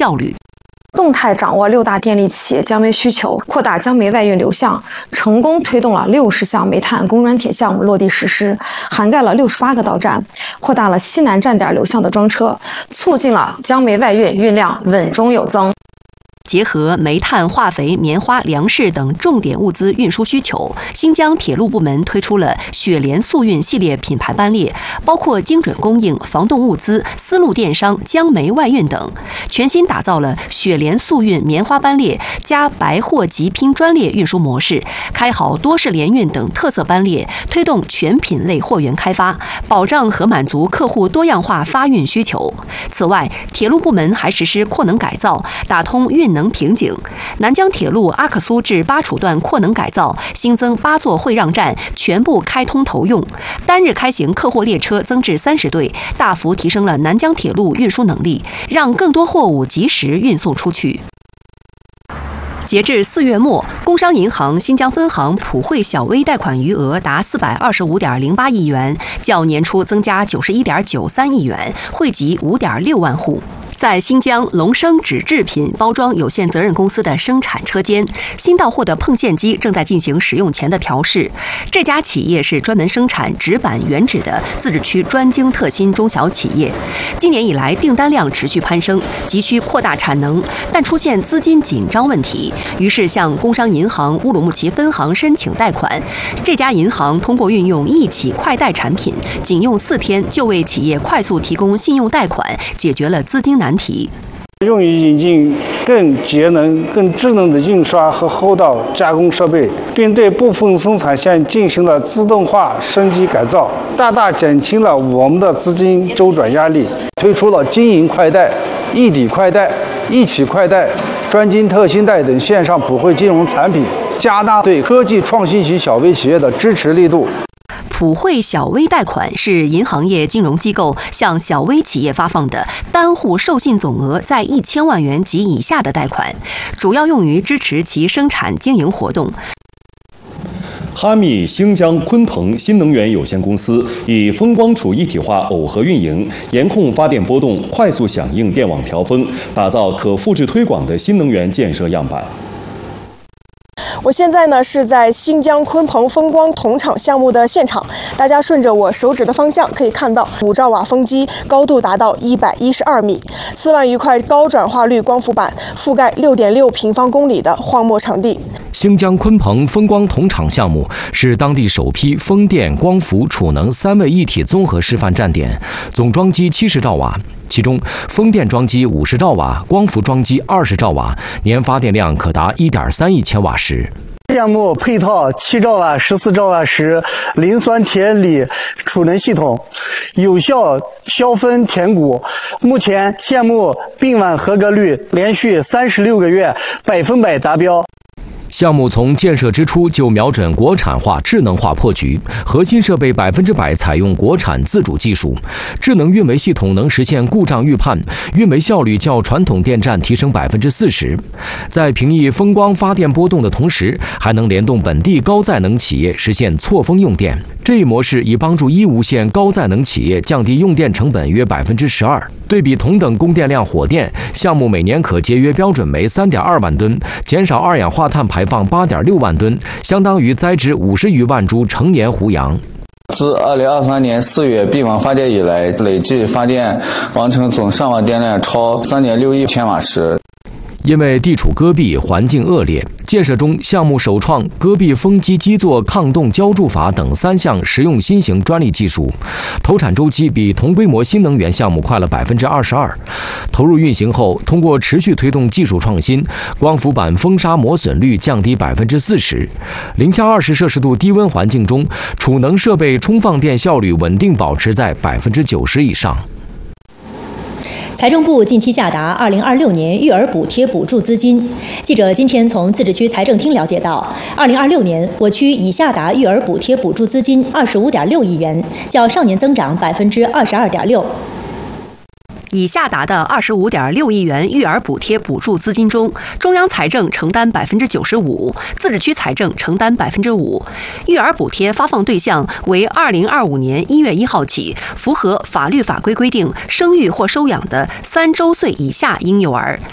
效率。 动态掌握6大电力企业江煤需求，扩大江煤外运流向，成功推动了60项煤炭供软铁项目落地实施，涵盖了68个到站，扩大了西南站点流向的装车，促进了江煤外运运量稳中有增。 结合煤炭、化肥、棉花、粮食等重点物资运输需求，新疆铁路部门推出了雪莲速运系列品牌班列，包括精准供应、防冻物资、丝路电商、江煤外运等，全新打造了雪莲速运棉花班列加白货急拼专列运输模式，开好多式联运等特色班列，推动全品类货源开发，保障和满足客户多样化发运需求。此外，铁路部门还实施扩能改造，打通运能瓶颈。南疆铁路阿克苏至巴楚段扩能改造，新增8座会让站，全部开通投用。单日开行客货列车增至30对，大幅提升了南疆铁路运输能力，让更多货物及时运送出去。截至4月末，工商银行新疆分行普惠小微贷款余额达425.08亿元，较年初增加91.93亿元，惠及5.6万户。在新疆龙生纸制品包装有限责任公司的生产车间，新到货的碰线机正在进行使用前的调试。这家企业是专门生产纸板原纸的自治区专精特新中小企业，今年以来订单量持续攀升，急需扩大产能，但出现资金紧张问题，于是向工商银行乌鲁木齐分行申请贷款。这家银行通过运用一起快贷产品，仅用4天就为企业快速提供信用贷款，解决了资金难题。 用于引进更节能、更智能的印刷和后道加工设备，并对部分生产线进行了自动化升级改造，大大减轻了我们的资金周转压力。 推出了经营快贷、一抵快贷、一起快贷、专精特新贷等线上普惠金融产品，加大对科技创新型小微企业的支持力度。 普惠小微贷款是银行业金融机构向小微企业发放的单户授信总额在1000万元及以下的贷款，主要用于支持其生产经营活动。 哈密新疆鲲鹏新能源有限公司以风光储一体化耦合运营，严控发电波动，快速响应电网调峰，打造可复制推广的新能源建设样板。 我现在呢是在新疆鲲鹏风光铜厂项目的现场，大家顺着我手指的方向可以看到5兆瓦风机高度达到112米，4万余块高转化率光伏板覆盖6.6平方公里的荒漠场地。 新疆鲲鹏风光铜厂项目是当地首批风电、光伏、储能3位一体综合示范站点，总装机70兆瓦，其中风电装机50兆瓦，光伏装机20兆瓦，年发电量可达1.3亿千瓦时。 项目配套7兆瓦、14兆瓦时磷酸铁锂储能系统，有效消分填谷。目前项目并网合格率连续36个月100%达标。 项目从建设之初就瞄准国产化、智能化破局，核心设备100%采用国产自主技术，智能运维系统能实现故障预判，运维效率较传统电站提升40%。在平抑风光发电波动的同时，还能联动本地高载能企业实现错峰用电。这一模式已帮助一无线高载能企业降低用电成本约12%。对比同等供电量火电，项目每年可节约标准煤3.2万吨，减少二氧化碳排放8.6万吨，相当于栽植50余万株成年胡杨。 自2023年4月闭网发电以来，累计发电完成总上网电量超3.6亿千瓦时。 因为地处戈壁，环境恶劣，建设中项目首创戈壁风机基座抗冻浇筑法等3项实用新型专利技术，投产周期比同规模新能源项目快了22%。投入运行后，通过持续推动技术创新，光伏板风沙磨损率降低40%，零下20摄氏度低温环境中，储能设备充放电效率稳定保持在90%以上。 财政部近期下达2026年育儿补贴补助资金。记者今天从自治区财政厅了解到，2026年我区已下达育儿补贴补助资金25.6亿元，较上年增长22.6%。 已下达的25.6亿元育儿补贴补助资金中，中央财政承担95%，自治区财政承担5%。育儿补贴发放对象为2025年1月1号起符合法律法规规定生育或收养的3周岁以下婴幼儿。